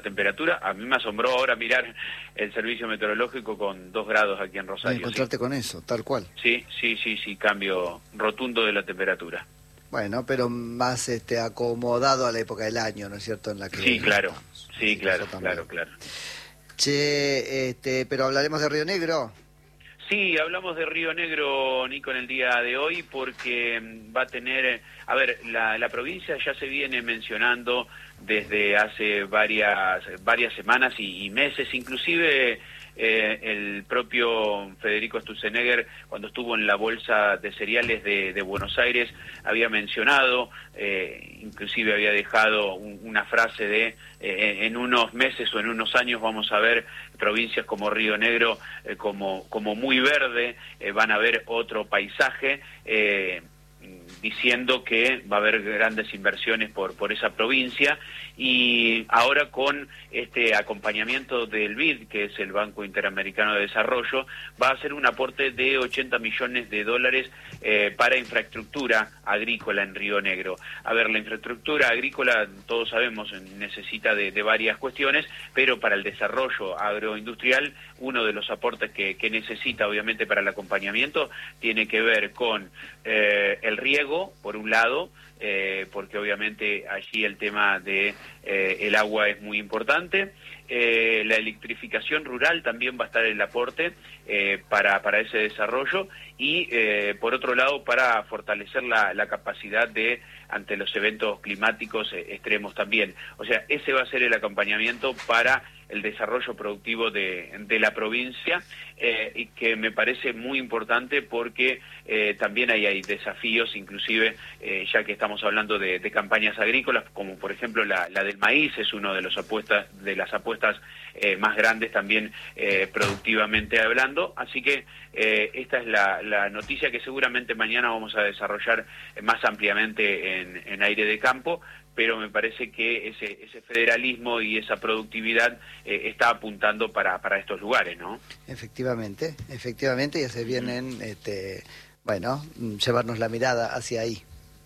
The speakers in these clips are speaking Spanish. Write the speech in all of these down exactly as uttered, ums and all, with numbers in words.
temperatura. A mí me asombró ahora mirar el servicio meteorológico con dos grados aquí en Rosario. Y encontrarte ¿sí? con eso, tal cual. Sí, sí, sí, sí, cambio rotundo de la temperatura. Bueno, pero más este acomodado a la época del año, ¿no es cierto? En la que Sí, claro, estamos. sí, Así claro, claro, claro. Che, este, pero hablaremos de Río Negro. Sí, hablamos de Río Negro, Nico, en el día de hoy, porque va a tener, a ver, la, la provincia ya se viene mencionando desde hace varias varias semanas y, y meses, inclusive eh, el propio Federico Sturzenegger, cuando estuvo en la Bolsa de Cereales de, de Buenos Aires, había mencionado, eh, inclusive había dejado un, una frase de eh, en unos meses o en unos años vamos a ver provincias como Río Negro eh, como, como muy verde, eh, van a ver otro paisaje, eh, diciendo que va a haber grandes inversiones por, por esa provincia, y ahora con este acompañamiento del B I D, que es el Banco Interamericano de Desarrollo, va a hacer un aporte de ochenta millones de dólares eh, para infraestructura agrícola en Río Negro. A ver, la infraestructura agrícola, todos sabemos, necesita de, de varias cuestiones, pero para el desarrollo agroindustrial, uno de los aportes que, que necesita, obviamente, para el acompañamiento, tiene que ver con eh, el riego, por un lado, eh, porque obviamente allí el tema de eh, el agua es muy importante. Eh, la electrificación rural también va a estar el aporte eh, para, para ese desarrollo, y eh, por otro lado para fortalecer la, la capacidad de ante los eventos climáticos eh, extremos también. O sea, ese va a ser el acompañamiento para el desarrollo productivo de, de la provincia, eh, y que me parece muy importante porque eh, también ahí hay desafíos, inclusive eh, ya que estamos hablando de, de campañas agrícolas, como por ejemplo la, la del maíz, es uno de los apuestas de las apuestas eh, más grandes también eh, productivamente hablando, así que eh, esta es la, la noticia que seguramente mañana vamos a desarrollar más ampliamente en, en Aire de Campo, pero me parece que ese, ese federalismo y esa productividad eh, está apuntando para, para estos lugares, ¿no? Efectivamente, efectivamente, y se vienen, este, bueno, llevarnos la mirada hacia ahí.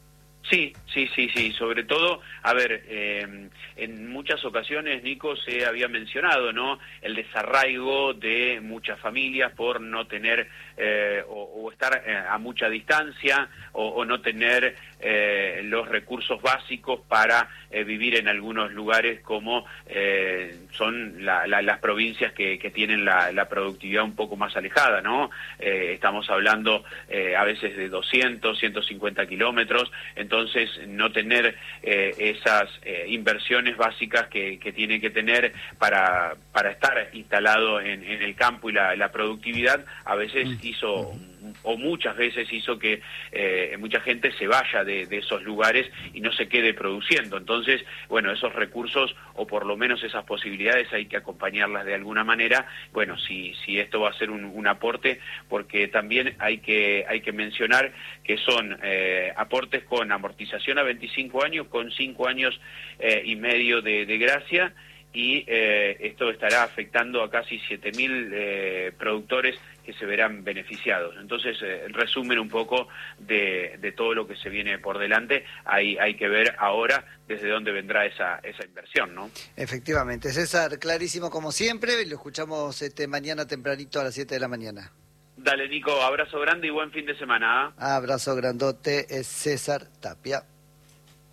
Sí, sí, sí, sí, sobre todo, a ver, eh, en muchas ocasiones, Nico, se había mencionado, ¿no?, el desarraigo de muchas familias por no tener eh, o, o estar eh, a mucha distancia o, o no tener eh, los recursos básicos para eh, vivir en algunos lugares como eh, son la, la, las provincias que, que tienen la, la productividad un poco más alejada, ¿no? Eh, estamos hablando eh, a veces de doscientos, ciento cincuenta kilómetros, entonces Entonces, no tener eh, esas eh, inversiones básicas que, que tiene que tener para, para estar instalado en, en el campo y la, la productividad, a veces hizo, o muchas veces hizo que eh, mucha gente se vaya de, de esos lugares y no se quede produciendo. Entonces, bueno, esos recursos, o por lo menos esas posibilidades, hay que acompañarlas de alguna manera. Bueno, si, si esto va a ser un, un aporte, porque también hay que, hay que mencionar que son eh, aportes con amortización a veinticinco años, con cinco años eh, y medio de, de gracia, y eh, esto estará afectando a casi siete mil eh, productores que se verán beneficiados. Entonces, eh, resumen un poco de, de todo lo que se viene por delante. Hay, hay que ver ahora desde dónde vendrá esa, esa inversión, ¿no? Efectivamente. César, clarísimo como siempre, lo escuchamos este mañana tempranito a las siete de la mañana. Dale, Nico, abrazo grande y buen fin de semana. ¿eh? Abrazo grandote, es César Tapia.